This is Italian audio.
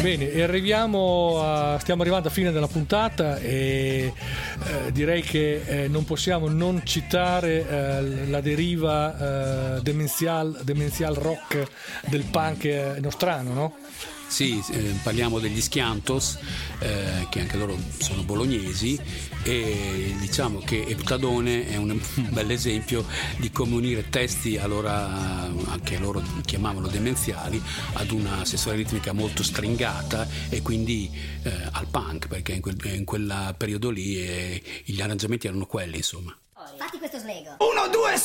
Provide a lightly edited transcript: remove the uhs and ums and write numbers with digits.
Bene, stiamo arrivando a fine della puntata e direi che non possiamo non citare la deriva demenzial rock del punk nostrano, no? Sì, parliamo degli Schiantos, che anche loro sono bolognesi, e diciamo che Eptadone è un bel esempio di come unire testi allora anche loro chiamavano demenziali ad una sessuale ritmica molto stringata e quindi al punk, perché in quel periodo lì gli arrangiamenti erano quelli, insomma. Fatti questo slego. 1, 2